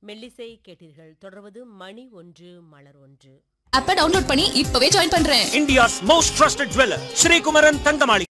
மெல்லிசை கேட்டீர்கள். தொடர்வது மணி ஒன்று மலர் ஒன்று. ஆப்பை டவுன்லோட் பண்ணி இப்பவே ஜாயின் பண்றேன். India's most trusted jeweler, Sri Kumaran Thangamali.